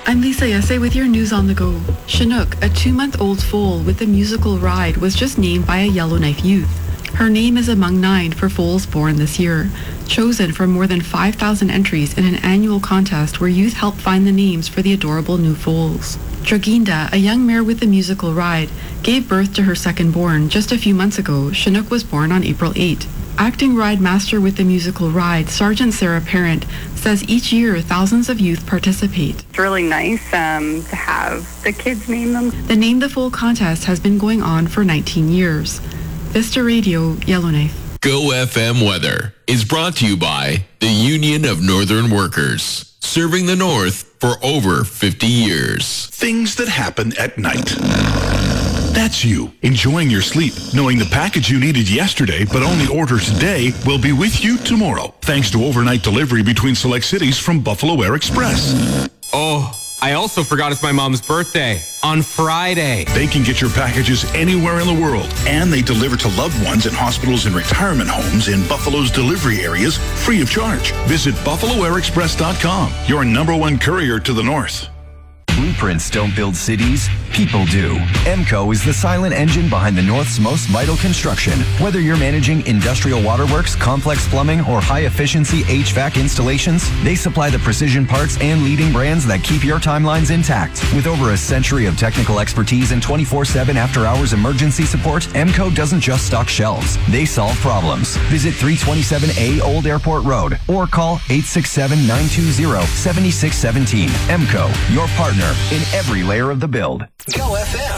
I'm Lisa Yesse with your news on the go. Chinook, a 2-month-old foal with a musical ride, was just named by a Yellowknife youth. Her name is among 9 for foals born this year, chosen from more than 5,000 entries in an annual contest where youth help find the names for the adorable new foals. Draginda, a young mare with a musical ride, gave birth to her second-born just a few months ago. Chinook was born on April 8. Acting ride master with the musical ride, Sergeant Sarah Parent, says each year thousands of youth participate. It's really nice to have the kids name them. The Name the Foal contest has been going on for 19 years. Vista Radio, Yellowknife. Go FM weather is brought to you by the Union of Northern Workers, serving the North for over 50 years. Things that happen at night. That's you, enjoying your sleep, knowing the package you needed yesterday but only order today will be with you tomorrow, thanks to overnight delivery between select cities from Buffalo Air Express. Oh, I also forgot it's my mom's birthday on Friday. They can get your packages anywhere in the world, and they deliver to loved ones in hospitals and retirement homes in Buffalo's delivery areas free of charge. Visit BuffaloAirExpress.com, your #1 courier to the north. Blueprints don't build cities, people do. EMCO is the silent engine behind the North's most vital construction. Whether you're managing industrial waterworks, complex plumbing, or high-efficiency HVAC installations, they supply the precision parts and leading brands that keep your timelines intact. With over a century of technical expertise and 24/7 after-hours emergency support, EMCO doesn't just stock shelves. They solve problems. Visit 327A Old Airport Road or call 867-920-7617. EMCO, your partner in every layer of the build. Go FM.